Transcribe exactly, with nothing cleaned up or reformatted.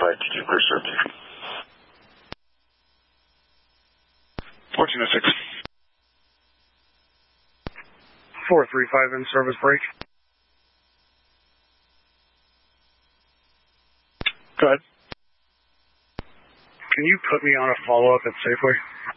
five two two, clear service. fourteen oh six. four three five in service break. Go ahead. Can you put me on a follow-up at Safeway?